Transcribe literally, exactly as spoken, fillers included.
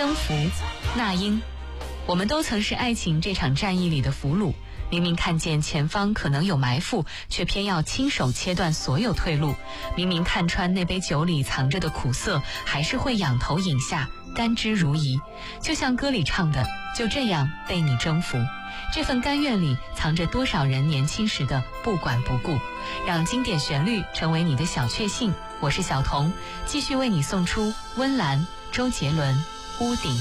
征服，那英。我们都曾是爱情这场战役里的俘虏，明明看见前方可能有埋伏，却偏要亲手切断所有退路；明明看穿那杯酒里藏着的苦涩，还是会仰头饮下，甘之如饴。就像歌里唱的，就这样被你征服。这份甘愿里藏着多少人年轻时的不管不顾。让经典旋律成为你的小确幸。我是小童，继续为你送出温岚、周杰伦、屋顶。